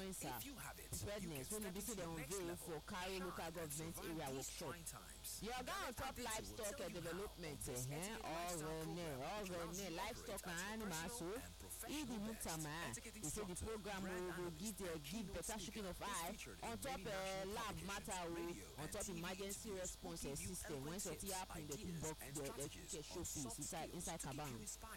influencer preparedness wey be say dem unveil for Karo local government area workshop. The oga on top livestock development ọ̀rẹ́nẹ̀ livestock and animals so Idi Mutama he say the program will give better shooting of eye on top lab matter on top emergency response system when something happen they put box the showpiece inside caban.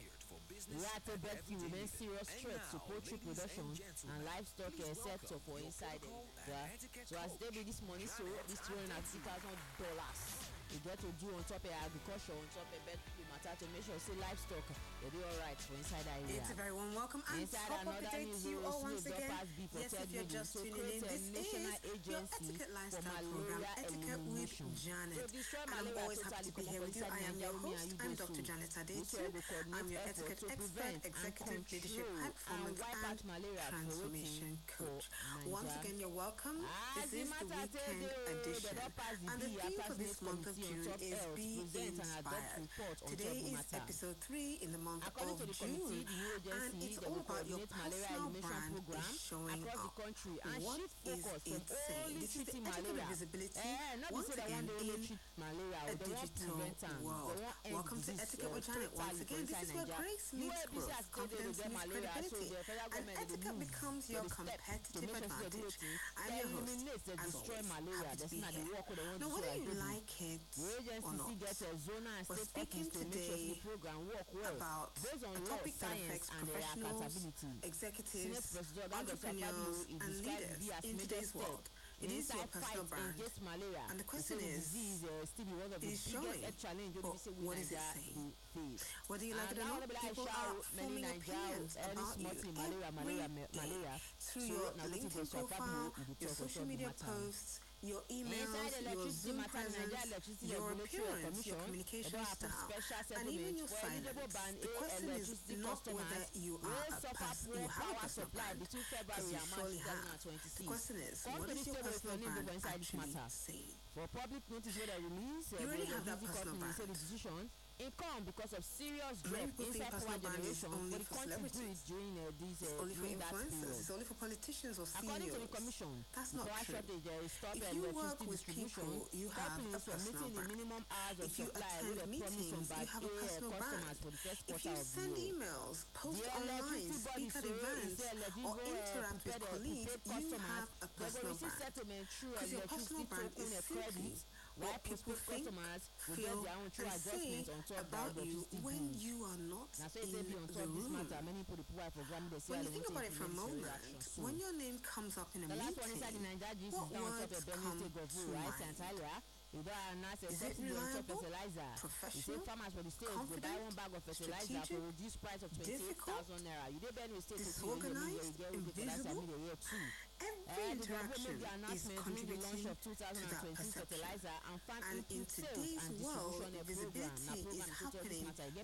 Rat bird remain serious threat to poultry production and livestock sector for inside so as they be this money so this $250,000 you get to do on top of agriculture, on top of bird matter to make sure say livestock they do alright for inside that area. It's a very warm welcome and inside top of the day to you all once again. Yes, if you're just tuning in, this is your Etiquette Lifestyle Program, Etiquette with Janet. And I'm always happy to be here with you. I am your host, I'm Dr. Janet Adetu. I'm your etiquette expert, executive leadership, high performance and transformation coach. Once again, you're welcome. This is the weekend edition. And the theme for this month of June is Be Inspired. Today is episode 3 in the month of June, and it's all about your personal brand is showing up. What is it saying? This is the etiquette of visibility once again in a digital world. Welcome to Etiquette with Janet. Once again, this is where grace meets growth, confidence meets credibility, and etiquette becomes your competitive advantage. I'm your host, as always, happy to be here. Now, whether you like it or not, we're speaking today about a topic that affects professionals, executives, entrepreneurs, and leaders in today's world. It is your personal brand. And the question is showing, but what is it saying? Whether you like it or not, people are forming opinions about you every day through your LinkedIn profile, your social media posts, your emails, your Zoom presence, your appearance, your communication style, and even your silence. The question is not whether you are a person, you have a personal brand, because you surely have. The question is, what is your personal brand actually saying? For public notice where they release, you already have that personal brand. Income because of serious drop inside power generation only for for the country celebrities. during It's only for influencers. It's only for politicians or CEOs. According to the commission, that's not true. If you work with people, you have a personal brand. Minimum hours of If you attend meetings, you have a personal brand. If you send emails, post online, speak at events, or interact with colleagues, you have a personal brand. Because your personal brand is simply what people think, feel, and say about you when you are not in the room. When you think about it for a moment, when your name comes up in a meeting, what words come to mind? Is it reliable, professional, confident, strategic, difficult, disorganized, invisible? Every interaction is contributing to that perception. And in today's world, visibility is happening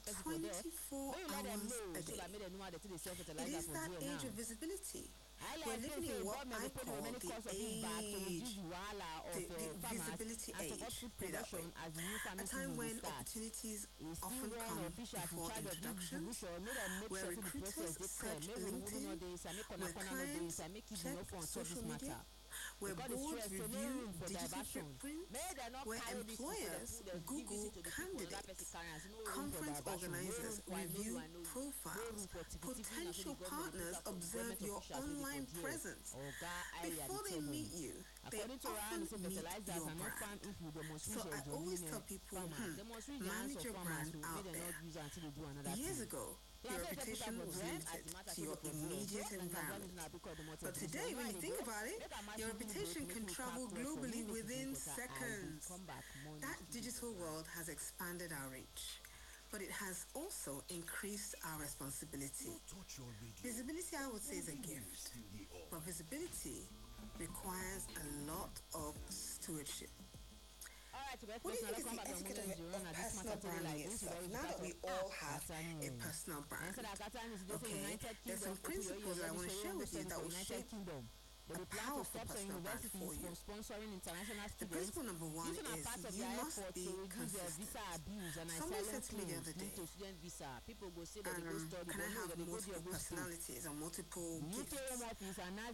24 hours a day. It is that age of visibility. We're living in what I call the age, the visibility age, put it that way. A time when opportunities often come before introductions, where recruiters search LinkedIn, where clients check social media, where boards review digital footprints, where employers Google candidates, conference organizers review profiles, potential partners observe your online presence. Before they meet you, they often meet your brand. So I always tell people, manage your brand out there. Years ago, your reputation was limited to your immediate environment. But today, when you think about it, your reputation can travel globally within seconds. That digital world has expanded our reach, but it has also increased our responsibility. Visibility, I would say, is a gift, but visibility requires a lot of stewardship. What do you think is the etiquette of personal branding itself? Now that we all have a personal brand, okay, there's some principles that I want to share with you that will shape a powerful personal brand for you. The principle number 1 is you must be consistent. Somebody said to me the other day, can I have multiple personalities or multiple gifts?